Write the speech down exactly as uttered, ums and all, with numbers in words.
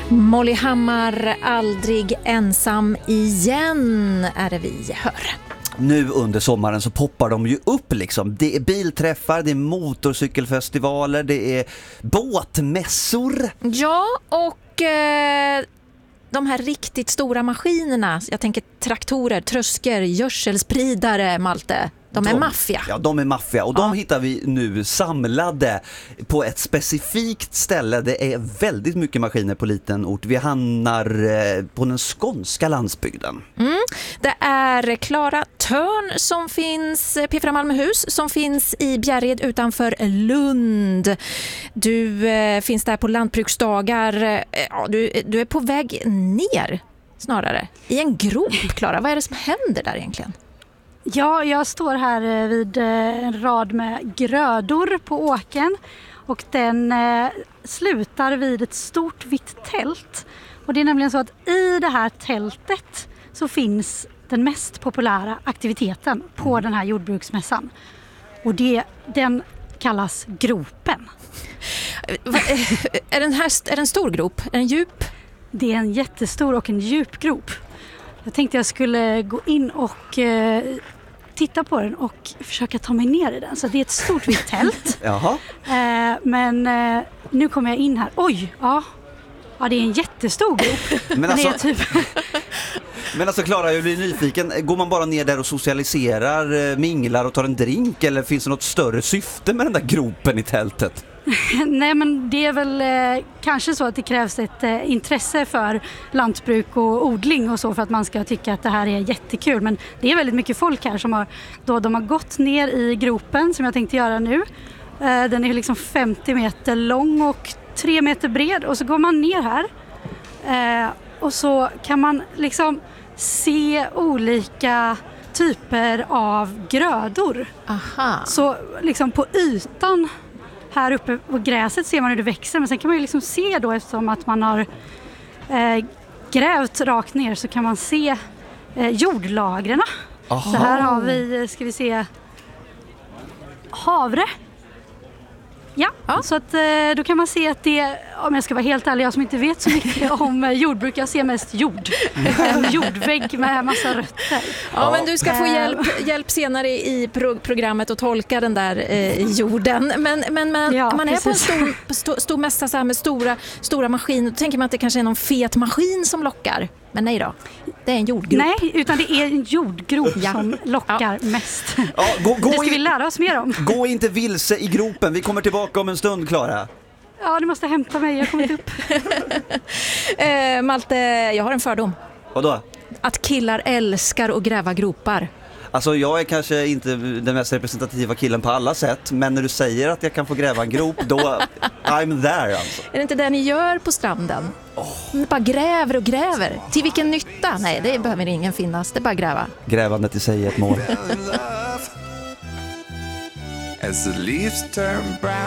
Molly Hammar, aldrig ensam igen är det vi hör. Nu under sommaren så poppar de ju upp liksom. Det är bilträffar, det är motorcykelfestivaler, det är båtmässor. Ja, och eh, de här riktigt stora maskinerna, jag tänker traktorer, trösker, gödselspridare, Malte. De är de, maffia. Ja, de är maffia. Och ja. de hittar vi nu samlade på ett specifikt ställe. Det är väldigt mycket maskiner på liten ort. Vi hamnar eh, på den skånska landsbygden. Mm. Det är Klara Törn som finns, P fyra Malmöhus, som finns i Bjärred utanför Lund. Du eh, finns där på lantbruksdagar. Ja, du, du är på väg ner snarare. I en grop, Klara. Vad är det som händer där egentligen? Ja, jag står här vid en rad med grödor på åken och den eh, slutar vid ett stort vitt tält. Och det är nämligen så att i det här tältet så finns den mest populära aktiviteten på den här jordbruksmässan. Och det, den kallas gropen. Är den här är den stor grop? Är den djup? Det är en jättestor och en djup grop. Jag tänkte jag skulle gå in och eh, titta på den och försöka ta mig ner i den. Så det är ett stort vitt tält. Jaha. Eh, men eh, nu kommer jag in här. Oj, ja. Ja, det är en jättestor grop. Men alltså, det är typ... men alltså Klara, jag blir nyfiken. Går man bara ner där och socialiserar, minglar och tar en drink? Eller finns det något större syfte med den där gropen i tältet? Nej, men det är väl eh, kanske så att det krävs ett eh, intresse för lantbruk och odling och så för att man ska tycka att det här är jättekul. Men det är väldigt mycket folk här som har, då de har gått ner i gropen som jag tänkte göra nu. Eh, den är liksom femtio meter lång och tre meter bred och så går man ner här eh, och så kan man liksom se olika typer av grödor. Aha. Så liksom på ytan här uppe på gräset ser man hur det växer, men sen kan man ju liksom se då, eftersom att man har eh, grävt rakt ner så kan man se eh, jordlagren. Så här har vi, ska vi se, havre. Ja, ja. Så att, eh, då kan man se att det, om jag ska vara helt ärlig, jag som inte vet så mycket om eh, jordbruk, jag ser mest jord. En jordvägg med massa rötter. Ja, men du ska få hjälp, hjälp senare i pro- programmet att tolka den där eh, jorden. Men, men, men ja, man precis. är på en stor, stor, stor mässa så här med stora, stora maskiner. Då tänker man att det kanske är någon fet maskin som lockar. Men nej då, det är en jordgrop. Nej, utan det är en jordgrop ja. som lockar ja. mest. Ja, gå, gå det ska in, vi lära oss mer om. Gå inte vilse i gropen, vi kommer tillbaka om en stund, Klara. Ja, du måste hämta mig, jag har kommit upp. eh, Malte, jag har en fördom. Vadå? Att killar älskar att gräva gropar. Alltså jag är kanske inte den mest representativa killen på alla sätt, men när du säger att jag kan få gräva en grop, då I'm there alltså. Är det inte det ni gör på stranden? Oh. Ni bara gräver och gräver. Till vilken nytta? Nej, det behöver ingen finnas. Det är bara gräva. Grävandet i sig är ett mål. As the leaves turn brown